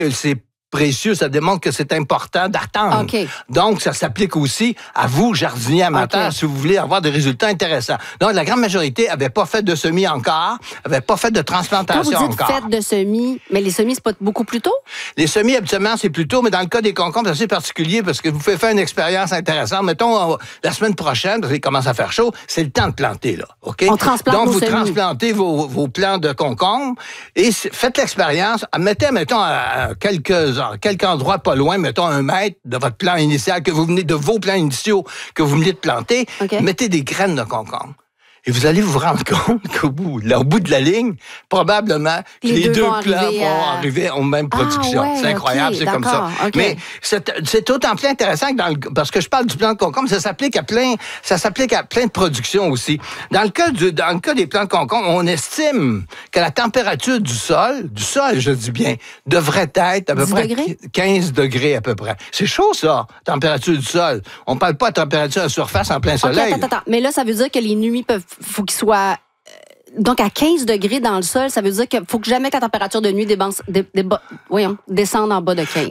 c'est précieux, ça démontre que c'est important d'attendre. Okay. Donc, ça s'applique aussi à vous, jardiniers amateurs, si vous voulez avoir des résultats intéressants. Donc, la grande majorité n'avait pas fait de semis encore, n'avait pas fait de transplantation quand vous dites encore. faites de semis, mais les semis, c'est pas beaucoup plus tôt? Les semis, habituellement, c'est plus tôt, mais dans le cas des concombres, c'est assez particulier parce que vous pouvez faire une expérience intéressante. Mettons, la semaine prochaine, parce qu'il commence à faire chaud, c'est le temps de planter, là. OK? On transplante Donc, nos vous semis. transplantez vos plants de concombres et faites l'expérience. Mettons, à quelques endroits pas loin, mettons 1 mètre de votre plan initial de vos plants initiaux que vous venez de planter, mettez des graines de concombre. Et vous allez vous rendre compte qu'au bout de la ligne, probablement que les deux plants vont arriver aux mêmes productions. C'est incroyable, c'est comme ça. Mais c'est d'autant plus intéressant que parce que je parle du plant de concombre, ça s'applique à plein de productions aussi. Dans le cas des plants de concombre, on estime que la température du sol, je dis bien, devrait être à peu près 15 degrés à peu près. C'est chaud, ça, température du sol. On parle pas de température à surface en plein soleil. Attends. Mais là, ça veut dire que les nuits faut qu'ils soient... Donc, à 15 degrés dans le sol, ça veut dire qu'il faut que jamais que la température de nuit descende en bas de 15.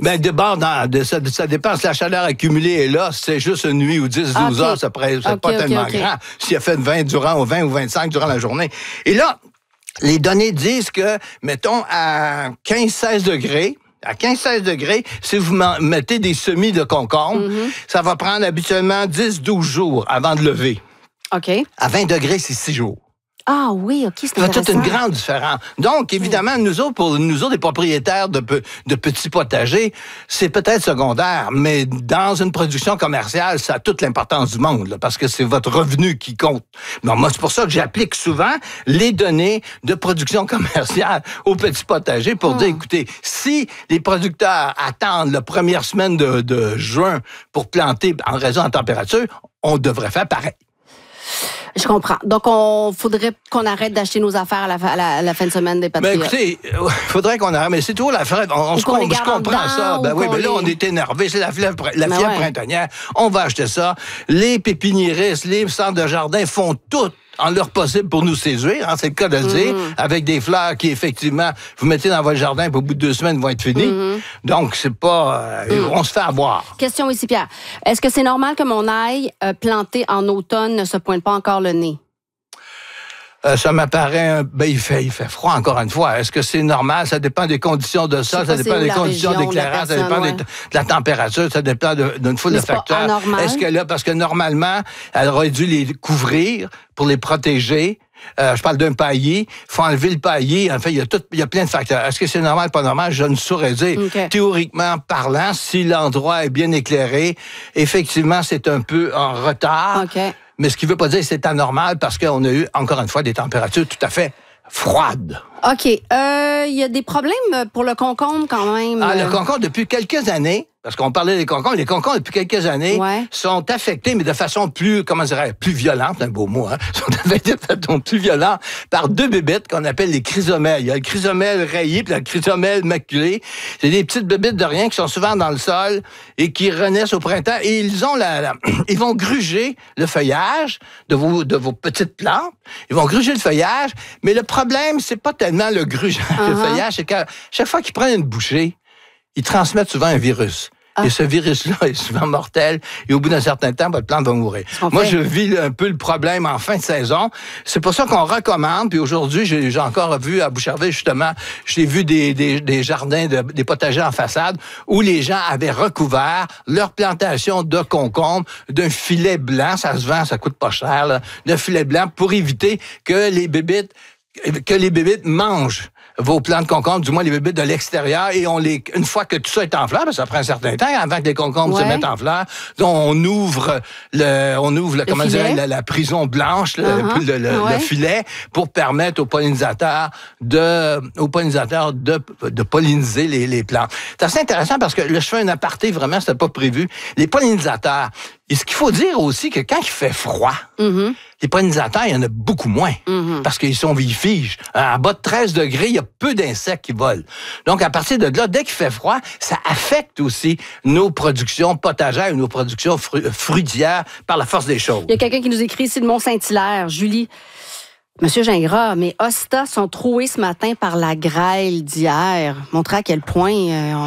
Ça dépend si la chaleur accumulée est là. Si c'est juste une nuit ou 10-12 heures, c'est pas tellement grand. S'il a fait 20 ou 25 durant la journée. Et là, les données disent que, mettons, à 15-16 degrés, si vous mettez des semis de concombre, ça va prendre habituellement 10-12 jours avant de lever. OK. À 20 degrés, c'est 6 jours. Ah oui, OK, c'est intéressant. Ça fait toute une grande différence. Donc, évidemment, pour nous autres, les propriétaires de petits potagers, c'est peut-être secondaire, mais dans une production commerciale, ça a toute l'importance du monde, là, parce que c'est votre revenu qui compte. Non, moi, c'est pour ça que j'applique souvent les données de production commerciale aux petits potagers pour dire, écoutez, si les producteurs attendent la première semaine de juin pour planter en raison de la température, on devrait faire pareil. Je comprends. Donc, faudrait qu'on arrête d'acheter nos affaires à la fin de semaine des patriotes. Ben écoutez, faudrait qu'on arrête. Mais c'est toujours la frette. Je comprends ça. Ben oui, mais là, on est énervé. C'est la fièvre printanière. On va acheter ça. Les pépiniéristes, les centres de jardin font tout en leur possible pour nous séduire, c'est le cas de le dire, avec des fleurs qui, effectivement, vous mettez dans votre jardin, puis au bout de 2 semaines, vont être finies. Donc, c'est pas... on se fait avoir. Question ici, Pierre. Est-ce que c'est normal que mon ail planté en automne ne se pointe pas encore le nez? Ça m'apparaît... il fait froid, encore une fois. Est-ce que c'est normal? Ça dépend des conditions de sol, ça dépend des conditions d'éclairage, ça dépend de la température, ça dépend d'une foule de facteurs. Est-ce que là, parce que normalement, elle aurait dû les couvrir pour les protéger. Je parle d'un paillis. Il faut enlever le paillis. En fait, il y a plein de facteurs. Est-ce que c'est normal, pas normal? Je ne saurais dire. Théoriquement parlant, si l'endroit est bien éclairé, effectivement, c'est un peu en retard. Mais ce qui ne veut pas dire que c'est anormal parce qu'on a eu, encore une fois, des températures tout à fait froides. OK. Il y a des problèmes pour le concombre quand même. Le concombre, depuis quelques années, parce qu'on parlait des concombres, les concombres, depuis quelques années, sont affectés, mais de façon plus violente, un beau mot, sont affectés de façon plus violente par 2 bébites qu'on appelle les chrysomèles. Il y a le chrysomèle rayé puis le chrysomèle maculé. C'est des petites bébites de rien qui sont souvent dans le sol et qui renaissent au printemps et ils vont gruger le feuillage de vos petites plantes. Ils vont gruger le feuillage, mais le problème, c'est pas tellement le grugeage du feuillage, c'est qu'à chaque fois qu'ils prennent une bouchée, ils transmettent souvent un virus. Et ce virus-là est souvent mortel. Et au bout d'un certain temps, votre plante va mourir. Moi, je vis un peu le problème en fin de saison. C'est pour ça qu'on recommande. Puis aujourd'hui, j'ai encore vu à Boucherville, justement, j'ai vu des jardins, des potagers en façade où les gens avaient recouvert leur plantation de concombres d'un filet blanc. Ça se vend, ça coûte pas cher, là, d'un filet blanc pour éviter que les bébites mangent vos plants de concombres, du moins les bébites de l'extérieur, et une fois que tout ça est en fleur, ça prend un certain temps avant que les concombres se mettent en fleur, donc on ouvre la prison blanche, le filet, pour permettre aux pollinisateurs de polliniser les plantes. C'est assez intéressant parce que je fais un aparté, vraiment, c'était pas prévu. Les pollinisateurs, et ce qu'il faut dire aussi, que quand il fait froid, les pollinisateurs, il y en a beaucoup moins, parce qu'ils figent. En bas de 13 degrés, il y a peu d'insectes qui volent. Donc, à partir de là, dès qu'il fait froid, ça affecte aussi nos productions potagères, nos productions fruitières par la force des choses. Il y a quelqu'un qui nous écrit ici de Mont-Saint-Hilaire, Julie. Monsieur Gingras, mes hostas sont troués ce matin par la grêle d'hier. Montrez à quel point